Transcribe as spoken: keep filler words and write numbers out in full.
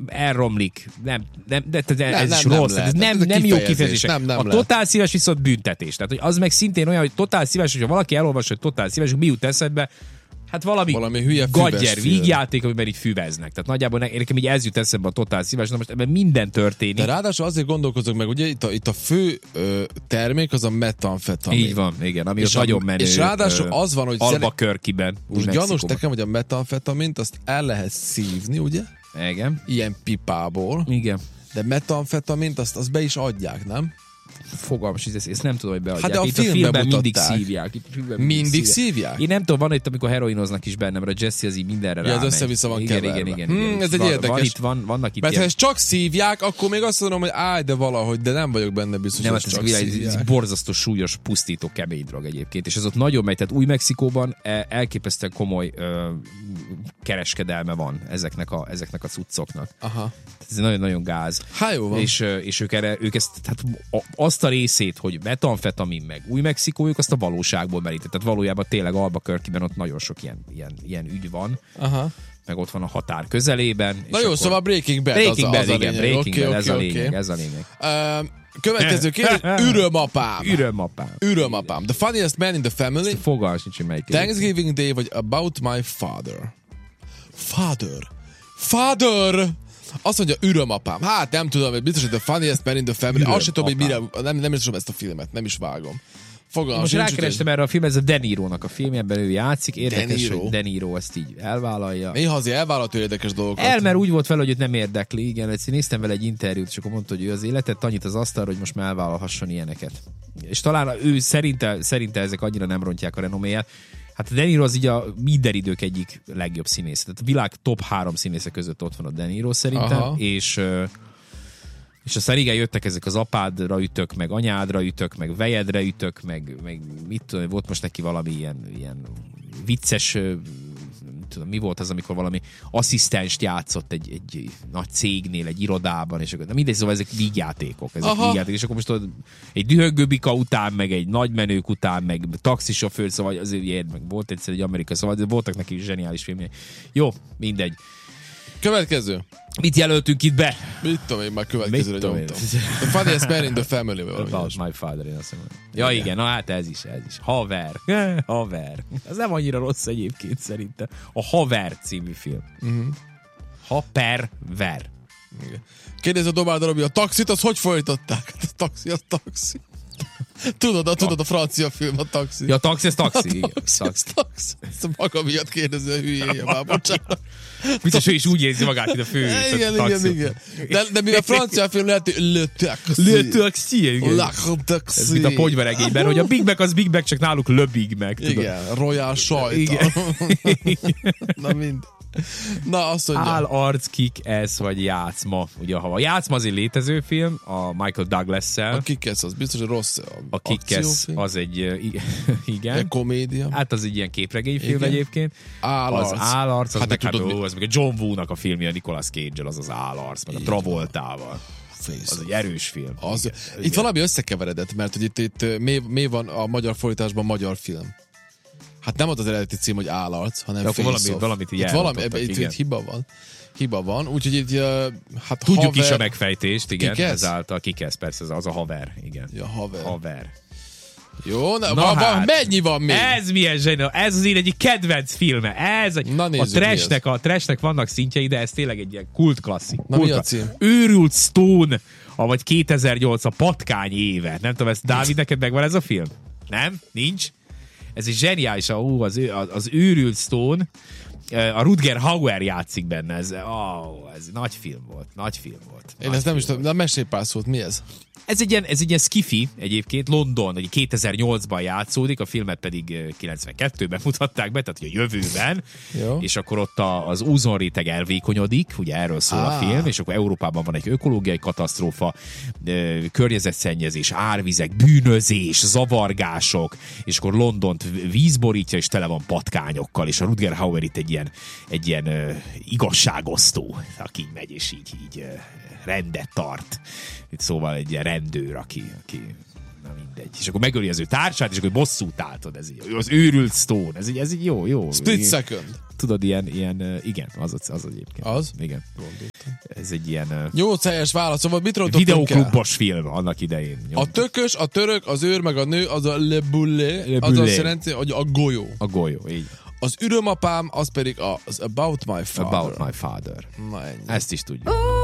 elromlik, nem, nem, de, de ez nem, is nem, rossz, nem, ez nem, nem, nem jó kifejezés. Nem, nem a lehet. totál szíves viszont büntetés. Tehát, hogy az meg szintén olyan, hogy totál szíves, hogyha valaki elolvas, hogy totál szíves, mi jut eszedbe? Hát valami, valami hülye gadyer, vígjáték, amiben így füveznek. Tehát nagyjából nekem így ez jut eszembe a totál szíves, na most ebben minden történik. De ráadásul azért gondolkozok meg, ugye itt a, itt a fő ö, termék az a metamfetamin. Így van, igen, ami és ott nagyon menő. És ráadásul az van, hogy Albuquerque-ben, most gyanús nekem, hogy a metamfetamint azt el lehet szívni, ugye? Igen. Ilyen pipából. Igen. De metamfetamint azt, azt be is adják, nem? Fogalmas, ezt, ezt nem tudom, hogy beadják. Hát de a itt filmben, a filmben mindig mutatták. szívják. Itt a filmben Mindig, mindig szívják? szívják? Én nem tudom, van itt, amikor heroinoznak is bennem, mert a Jesse az így mindenre Ja, rámegy. az össze-vissza van igen, keverve. igen, igen, Hmm, igen. ez egy van, érdekes. Van itt, van, vannak itt Mert ilyen... ha ezt csak szívják, akkor még azt mondom, hogy állj, de valahogy, de nem vagyok benne biztos, Nem, hogy hát csak ez, ez, szívják. ez borzasztó súlyos, pusztító, kemény drog egyébként, és ez ott nagyon megy, tehát Új-Mexikóban elképesztően komoly ö, kereskedelme van ezeknek a, ezeknek a cuccoknak. Aha. Ez nagyon-nagyon gáz. Há, jó van. És, és ők, erre, ők ezt, tehát azt a részét, hogy metamfetamin meg Új-Mexikó, ők azt a valóságból merítettek. Tehát valójában tényleg Albuquerque-ben ott nagyon sok ilyen, ilyen, ilyen ügy van. Aha. Meg ott van a határ közelében. Na jó, szóval Breaking Bad Breaking az, az Bad, a igen, lényeg. Breaking Okay, Bad, okay, ez a okay. lényeg, ez a lényeg. Uh, következő kérdés, ürömapám. Ürömapám. Ürömapám. The funniest man in the family. Fogalmas nincs, hogy melyik. Thanksgiving Day vagy About My Father. Father. Father! Azt mondja, ürömapám. Hát nem tudom, hogy biztos, hogy The funniest man in the family. Azt sem tudom, hogy mire, nem, nem is tudom ezt a filmet, nem is vágom. Fogalmas. Most rákerestem erre a film, ez a De Niro-nak a filmjében ő játszik. Érdekes, De Niro. hogy De Niro ezt így elvállalja. Néha azért elvállalható érdekes dolgokat. El, mert úgy volt vele, hogy őt nem érdekli. Igen, egyszer néztem vele egy interjút, és akkor mondta, hogy ő az életet annyit az asztalra, hogy most már elvállalhasson ilyeneket. És talán ő szerinte, szerinte ezek annyira nem rontják a renoméját. Hát a De Niro az így a minden idők egyik legjobb színész. Tehát a világ top három színésze között ott van a De Niro szerintem. Aha. És... És aztán igen, jöttek ezek az apádra ütök, meg anyádra ütök, meg vejedre ütök, meg, meg mit tudom, volt most neki valami ilyen, ilyen vicces, tudom, mi volt az, amikor valami asszisztenst játszott egy, egy nagy cégnél, egy irodában, és akkor, na mindegy, szóval ezek vígjátékok, ezek vígjátékok, és akkor most tudod, egy dühöngőbika után, meg egy nagymenők után, meg taxisofőr, szóval azért érd, meg volt egyszer egy amerikai, szóval voltak neki zseniális filmjei. Jó, mindegy. Következő. Mit jelöltünk itt be? Mit tudom én, már következőre nyomtam. The funniest man in the family. About my father, én azt mondom. Ja igen, na hát ez is, ez is. Haver. Haver. Ez nem annyira rossz egyébként szerintem. A Haver című film. Uh-huh. Haper-ver. Kérdez a Domár Dorobi, a taxit, az hogy folytatták? A taxi, az taxi. Tudod, a, tudod, a francia film, a taxi. Ja, a taxi, ez taxi. A igen, taxi, taxi. ez taxi. Ezt a maga miatt kérdezi a hülyéje, már bocsánat. Biztos, ő is úgy érzi magát, mint a fő. Igen, igen, igen. De, de mi a francia film lehet, hogy le taxi. Le taxi, igen. Le taxi. Ez mint a ponyveregényben, hogy a Big Mac az Big Mac, csak náluk Le Big Mac. Tudod? Igen, Royal sajta. Igen. Na mind. Na, azt mondja. Áll, arc, kick, ez vagy játszma. Ugye, ha a játszma az egy létező film, a Michael Douglas-szel. A Kick-Ass az biztos, hogy rossz. A, a Kick-Ass az egy, igen. Egy komédia. Hát az egy ilyen képregényfilm egyébként. Állarc. Az Állarc, az, hát meg, hát, tudod, ó, az meg a John Woo-nak a filmje, a Nicolas Cage-el, az az Állarc, meg a Travoltával. Face. Az egy erős film. Az, igen, itt igen. valami összekeveredett, mert hogy itt, itt mi, mi van a magyar fordításban magyar film. Hát nem az az eredeti cím, hogy Állarc, hanem Face valami, Off. Valamit így itt valami, itt, itt, itt hiba van. Hiba van, úgyhogy itt hát tudjuk haver... is a megfejtést, igen. Kick-Ass? Ezáltal Kick-Ass, persze, az, az a haver, igen. Ja, haver. Haver. Jó, na, na van, hát, mennyi van még? Ez milyen zseni, ez az én egyik kedvenc filme. Ez a, na, a trashnek, a trashnek vannak szintjei, de ez tényleg egy ilyen kultklasszik. Na kult mi a cím? Őrült Stone, vagy kétezer-nyolc a patkány éve. Nem tudom, ezt Dávid, neked megvan ez a film? Nem? Nincs? Ez egy zseniális, ó, az, az, az Őrült Stone, a Rutger Hauer játszik benne, ez, ó, ez nagy film volt, nagy film volt. Én ezt nem is tudom, de mesélj pár szót, mi ez? Ez egy ilyen, ez egy ilyen skifi egyébként, London, hogy kétezer-nyolcban játszódik, a filmet pedig kilencvenkettőben mutatták be, tehát a jövőben, jó. És akkor ott a, az ózonréteg elvékonyodik, ugye erről szól ah. a film, és akkor Európában van egy ökológiai katasztrófa, környezetszennyezés, árvizek, bűnözés, zavargások, és akkor Londont vízborítja, és tele van patkányokkal, és a Rutger Hauer itt egy ilyen, egy ilyen uh, igazságosztó, aki így megy, és így, így uh, rendet tart. Itt szóval egy ilyen rendőr, aki, aki na mindegy. És akkor megöli az ő társát, és akkor bosszút álltod. Ez így, az Őrült Stone. Ez így, ez így jó, jó. Split így, second. Tudod, ilyen, ilyen igen, az az, az egyébként. Az? Igen. ez egy ilyen nyolc helyes válasz, szóval mit rontottunk el? videóklubos film annak idején. A tökös, a török, az őr, meg a nő, az a le boule, Le az boule. azt jelenti, hogy a golyó. A golyó, így. Az ürömapám, az pedig a, az About My Father. About my father. Na ennyi. Ezt is tudjuk.